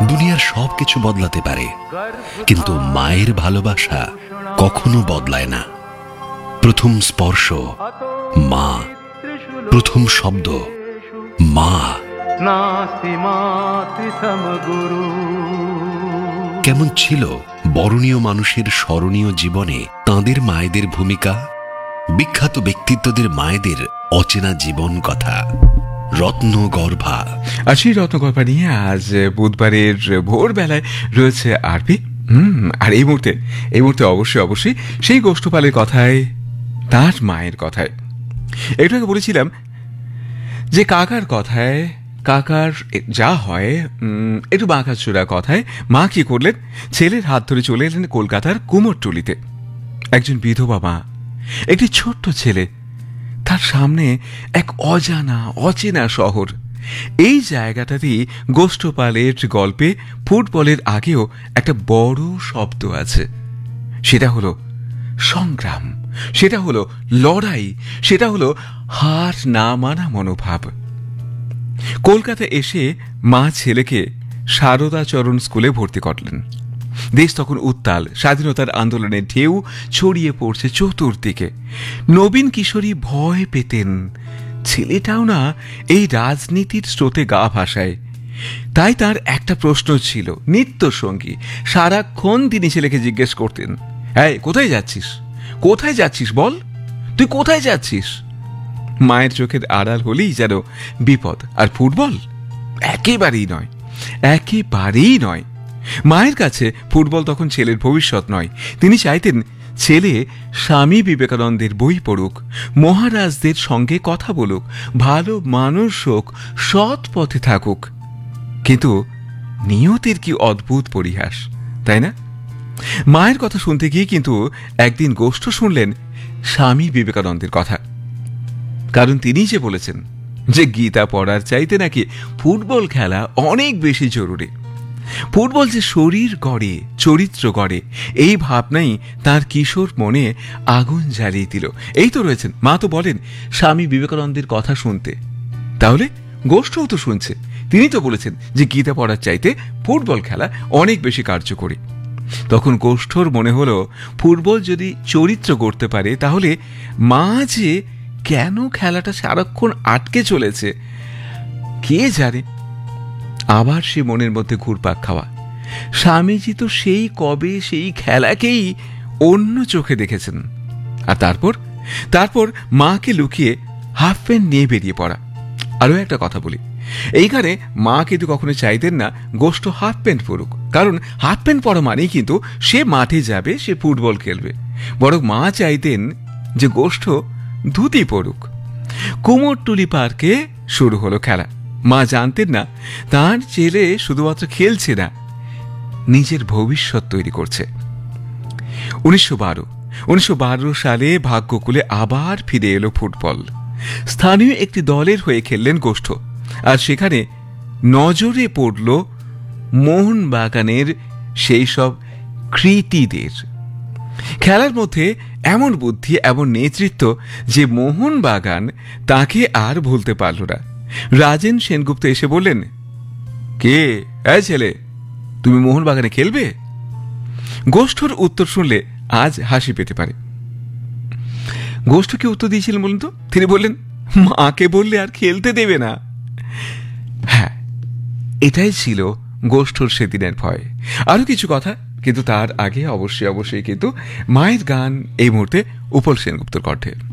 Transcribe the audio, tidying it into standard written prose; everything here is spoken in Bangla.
দুনিয়ার সবকিছু বদলাতে পারে, কিন্তু মায়ের ভালোবাসা কখনো বদলায় না। প্রথম স্পর্শ মা, প্রথম শব্দ মা। কেমন ছিল বরণীয় মানুষের স্মরণীয় জীবনে তাঁদের মায়েদের ভূমিকা? বিখ্যাত ব্যক্তিত্বদের মায়েদের অচেনা জীবন কথা, রত্নগর্ভা। আর সেই রত্নগর্ভা নিয়ে আজ বুধবারের ভোরবেলায় রয়েছে আরপি। আর এই মুহূর্তে অবশ্যই সেই গোষ্ঠপালের কথায়, তার মায়ের কথায়। একটু আগে বলেছিলাম যে কাকার কথায়, কাকার যা হয় একটু বাঁকাচোরা কথায় মা কি করলেন, ছেলের হাত ধরে চলে এলেন কলকাতার কুমোরটুলিতে। একজন বিধবা মা, একটি ছোট্ট ছেলে, তার সামনে এক অচেনা শহর। এই জায়গাটাতেই গোষ্ঠপালের গল্পে ফুটবলের আগেও একটা বড় শব্দ আছে। সেটা হলো সংগ্রাম, সেটা হলো লড়াই, সেটা হলো হার না মানা মনোভাব। কলকাতা এসে মা ছেলেকে সারদাচরণ স্কুলে ভর্তি করলেন। দেশ তখন উত্তাল, স্বাধীনতার আন্দোলনের ঢেউ ছড়িয়ে পড়ছে চতুর্দিকে। নবীন কিশোরী ভয় পেতেন ছেলেটাও না এই রাজনীতির স্রোতে গা ভাসায়। তাই তার একটা প্রশ্ন ছিল নিত্য সঙ্গী। সারাক্ষণ তিনি ছেলেকে জিজ্ঞেস করতেন, এই কোথায় যাচ্ছিস, কোথায় যাচ্ছিস বল, তুই কোথায় যাচ্ছিস? মায়ের চোখের আড়াল হলেই যেন বিপদ। আর ফুটবল একেবারেই নয়। মায়ের কাছে ফুটবল তখন ছেলের ভবিষ্যৎ নয়। তিনি চাইতেন ছেলে স্বামী বিবেকানন্দের বই পড়ুক, মহারাজদের সঙ্গে কথা বলুক, ভালো মানুষ হোক, সৎ পথে থাকুক। কিন্তু নিয়তির কি অদ্ভুত পরিহাস, তাই না? মায়ের কথা শুনতে গিয়ে কিন্তু একদিন গোষ্ঠ শুনলেন স্বামী বিবেকানন্দের কথা। কারণ তিনিই যে বলেছেন যে গীতা পড়ার চাইতে নাকি ফুটবল খেলা অনেক বেশি জরুরি। ফুটবল যে শরীর গড়ে, চরিত্র গড়ে, এই ভাবনাই তার কিশোর মনে আগুন জ্বালিয়ে দিল। এই তো রয়েছেন, মা তো বলেন স্বামী বিবেকানন্দের কথা শুনতে, তাহলে গোষ্ঠও তো শুনছে। তিনি তো বলেছেন যে গীতা পড়ার চাইতে ফুটবল খেলা অনেক বেশি কার্যকরী। তখন গোষ্ঠর মনে হলো ফুটবল যদি চরিত্র গড়তে পারে, তাহলে মা যে কেন খেলাটা সারাক্ষণ আটকে চলেছে কে জানে। আবার সে মনের মধ্যে ঘুরপাক খাওয়া। স্বামীজি তো সেই কবে সেই খেলাকেই অন্য চোখে দেখেছেন। আর তারপর মাকে লুকিয়ে হাফ প্যান্ট নিয়ে বেরিয়ে পড়া। আরও একটা কথা বলি, এইখানে মা কিন্তু কখনো চাইতেন না গোষ্ঠ হাফ প্যান্ট পরুক, কারণ হাফ প্যান্ট পরা মানেই কিন্তু সে মাঠে যাবে, সে ফুটবল খেলবে। বরং মা চাইতেন যে গোষ্ঠ ধুতি পরুক। কুমোরটুলি পার্কে শুরু হলো খেলা। মা জানতেন না তার ছেলে শুধুমাত্র খেলছে না, নিজের ভবিষ্যৎ তৈরি করছে। 1912 সালে ভাগ্যকুলে আবার ফিরে এলো ফুটবল। স্থানীয় একটি দলের হয়ে খেললেন গোষ্ঠ। আর সেখানে নজরে পড়ল মোহনবাগানের সেই সব কৃতীদের। খেলার মধ্যে এমন বুদ্ধি, এমন নেতৃত্ব যে মোহনবাগান তাকে আর ভুলতে পারল না। রাজেন সেনগুপ্ত এসে বললেন, কে এই ছেলে, তুমি মোহনবাগানে খেলবে? গোষ্ঠর উত্তর শুনলে আজ হাসি পেতে পারে। গোষ্ঠ কি উত্তর দিয়েছিলেন বলুন তো? তিনি বললেন, মাকে বললে আর খেলতে দেবে না। হ্যাঁ, এটাই ছিল গোষ্ঠর সেদিনের ভয়। আরো কিছু কথা, কিন্তু তার আগে অবশ্যই কিন্তু মায়ের গান এই মুহূর্তে উপল সেনগুপ্তর কণ্ঠে।